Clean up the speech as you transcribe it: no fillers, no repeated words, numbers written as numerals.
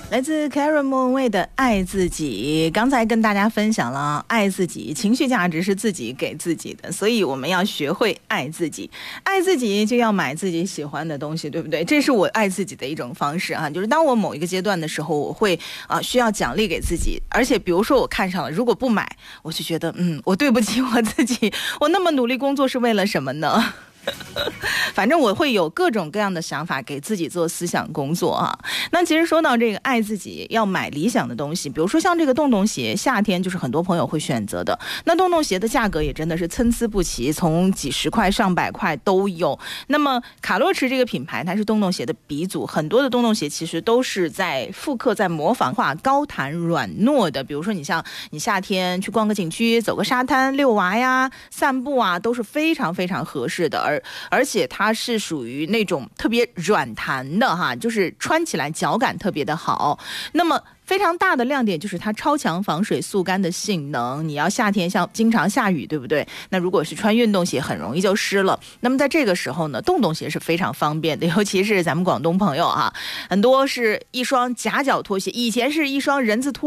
来自 Karen 莫文蔚的《爱自己》。刚才跟大家分享了爱自己，情绪价值是自己给自己的，所以我们要学会爱自己。爱自己就要买自己喜欢的东西，对不对？这是我爱自己的一种方式啊，就是当我某一个阶段的时候，我会需要奖励给自己，而且比如说我看上了，如果不买，我就觉得我对不起我自己，我那么努力工作是为了什么呢？反正我会有各种各样的想法给自己做思想工作啊。那其实说到这个爱自己，要买理想的东西，比如说像这个洞洞鞋，夏天就是很多朋友会选择的。那洞洞鞋的价格也真的是参差不齐，从几十块上百块都有。那么卡洛驰这个品牌它是洞洞鞋的鼻祖，很多的洞洞鞋其实都是在复刻在模仿化高弹软糯的，比如说你像你夏天去逛个景区，走个沙滩，遛娃呀，散步啊，都是非常非常合适的。而且它是属于那种特别软弹的哈，就是穿起来脚感特别的好。那么非常大的亮点就是它超强防水速干的性能，你要夏天像经常下雨，对不对？那如果是穿运动鞋很容易就湿了，那么在这个时候呢，洞洞鞋是非常方便的，尤其是咱们广东朋友啊，很多是一双夹脚拖鞋，以前是一双人字拖